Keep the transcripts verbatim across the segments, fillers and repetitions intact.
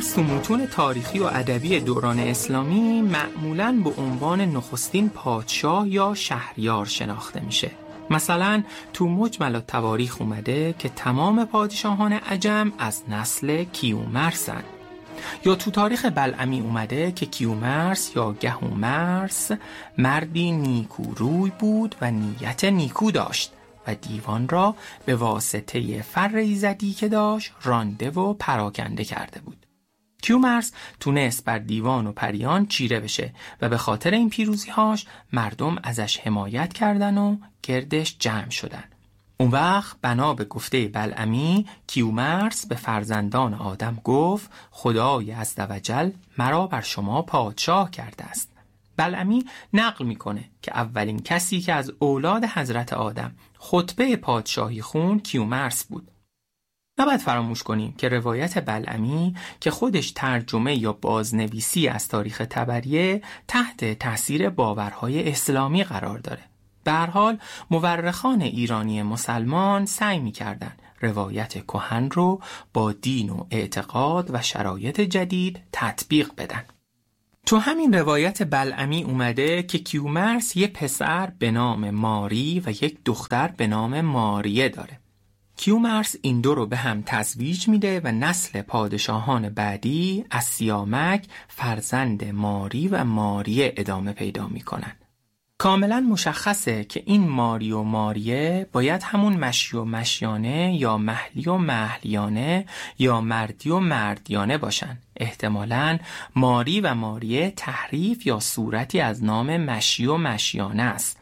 کیومرث تو متون تاریخی و ادبی دوران اسلامی معمولاً به عنوان نخستین پادشاه یا شهریار شناخته میشه. مثلا تو مجمل التواریخ اومده که تمام پادشاهان عجم از نسل کیومرثن، یا تو تاریخ بلعمی اومده که کیومرث یا گهومرث مردی نیکوروی بود و نیت نیکو داشت و دیوان را به واسطه فر ایزدی که داشت رانده و پراکنده کرده بود. کیومرث تونست بر دیوان و پریان چیره بشه و به خاطر این پیروزی‌هاش مردم ازش حمایت کردن و گردش جمع شدن. اون وقت بنا به گفته بلعمی کیومرث به فرزندان آدم گفت خدای عزوجل مرا بر شما پادشاه کرده است. بلعمی نقل میکنه که اولین کسی که از اولاد حضرت آدم خطبه پادشاهی خون کیومرث بود. نباید فراموش کنیم که روایت بلعمی که خودش ترجمه یا بازنویسی از تاریخ طبریه تحت تأثیر باورهای اسلامی قرار داره. به هر حال مورخان ایرانی مسلمان سعی می‌کردند روایت کهن رو با دین و اعتقاد و شرایط جدید تطبیق بدن. تو همین روایت بلعمی اومده که کیومرث یه پسر به نام ماری و یک دختر به نام ماریه داره. کیومرث این دو رو به هم تزویج میده و نسل پادشاهان بعدی از سیامک فرزند ماری و ماریه ادامه پیدا میکنن. کاملا مشخصه که این ماری و ماریه باید همون مشی و مشیانه یا محلی و محلیانه یا مردی و مردیانه باشن. احتمالاً ماری و ماریه تحریف یا صورتی از نام مشی و مشیانه است.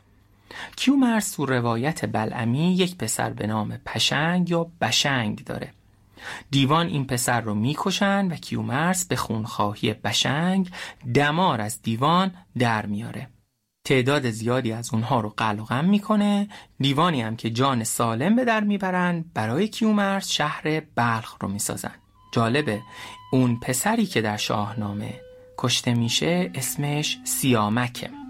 کیومرث تو روایت بلعمی یک پسر به نام پشنگ یا بشنگ داره. دیوان این پسر رو میکشن و کیومرث به خونخواهی بشنگ دمار از دیوان در میاره. تعداد زیادی از اونها رو قلع و قم میکنه. دیوانی هم که جان سالم به در میبرن برای کیومرث شهر بلخ رو میسازن. جالبه اون پسری که در شاهنامه کشته میشه اسمش سیامکه.